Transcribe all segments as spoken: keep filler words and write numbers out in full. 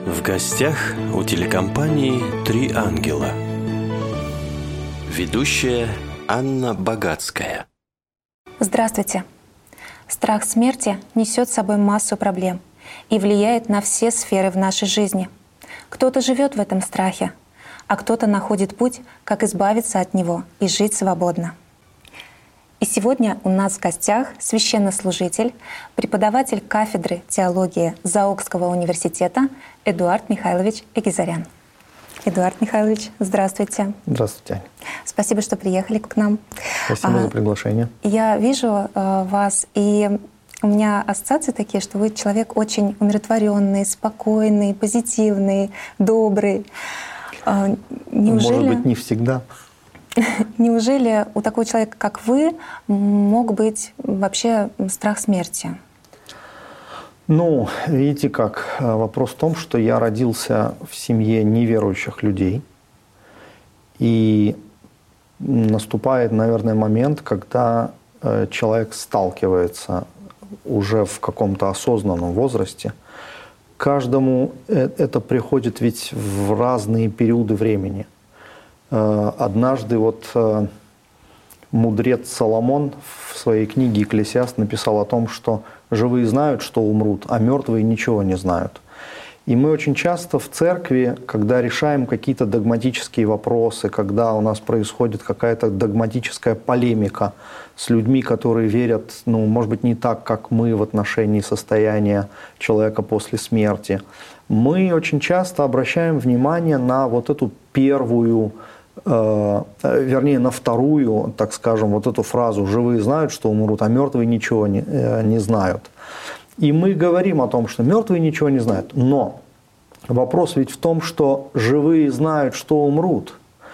В гостях у телекомпании «Три ангела». Ведущая Анна Богатская. Здравствуйте. Страх смерти несет с собой массу проблем и влияет на все сферы в нашей жизни. Кто-то живет в этом страхе, а кто-то находит путь, как избавиться от него и жить свободно. И сегодня у нас в гостях священнослужитель, преподаватель кафедры теологии Заокского университета Эдуард Михайлович Эгизарян. Эдуард Михайлович, здравствуйте. Здравствуйте, Аня. Спасибо, что приехали к нам. Спасибо а, за приглашение. Я вижу а, вас, и у меня ассоциации такие, что вы человек очень умиротворенный, спокойный, позитивный, добрый. А, неужели... Может быть, не всегда. Неужели у такого человека, как вы, мог быть вообще страх смерти? Ну, видите как, вопрос в том, что я родился в семье неверующих людей. И наступает, наверное, момент, когда человек сталкивается уже в каком-то осознанном возрасте. Каждому это приходит ведь в разные периоды времени. Однажды вот мудрец Соломон в своей книге «Екклесиаст» написал о том, что живые знают, что умрут, а мертвые ничего не знают. И мы очень часто в церкви, когда решаем какие-то догматические вопросы, когда у нас происходит какая-то догматическая полемика с людьми, которые верят, ну, может быть, не так, как мы в отношении состояния человека после смерти, мы очень часто обращаем внимание на вот эту первую, э, вернее, на вторую, так скажем, вот эту фразу «живые знают, что умрут, а мертвые ничего не, э, не знают». И мы говорим о том, что мертвые ничего не знают. Но вопрос ведь в том, что живые знают, что умрут.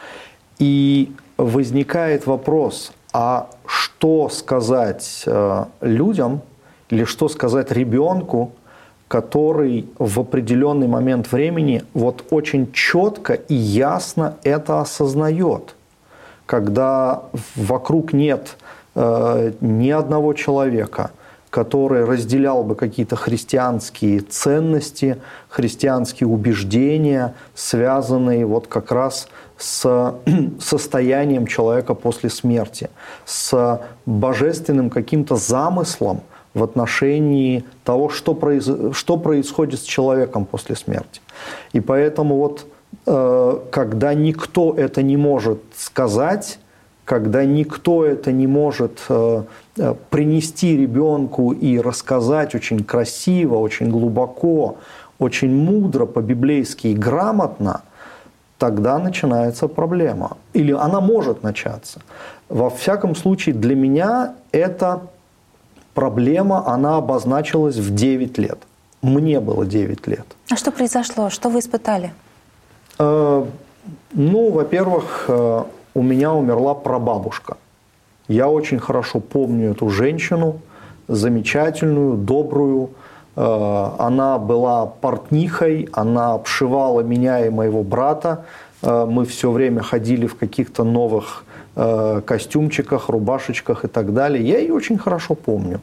И возникает вопрос, а что сказать э, людям или что сказать ребенку, который в определенный момент времени вот очень четко и ясно это осознает, когда вокруг нет э, ни одного человека, который разделял бы какие-то христианские ценности, христианские убеждения, связанные вот как раз с состоянием человека после смерти, с божественным каким-то замыслом в отношении того, что, произ... что происходит с человеком после смерти. И поэтому вот, э, когда никто это не может сказать, когда никто это не может э, принести ребенку и рассказать очень красиво, очень глубоко, очень мудро, по-библейски и грамотно, тогда начинается проблема. Или она может начаться. Во всяком случае, для меня эта проблема, она обозначилась в девять лет. Мне было девять лет. А что произошло? Что вы испытали? Э, ну, во-первых, э, у меня умерла прабабушка. Я очень хорошо помню эту женщину, замечательную, добрую. Она была портнихой, она обшивала меня и моего брата. Мы все время ходили в каких-то новых костюмчиках, рубашечках и так далее. Я ее очень хорошо помню.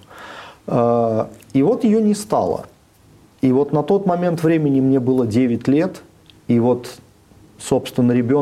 И вот ее не стало. И вот на тот момент времени мне было девять лет. И вот, собственно, ребенок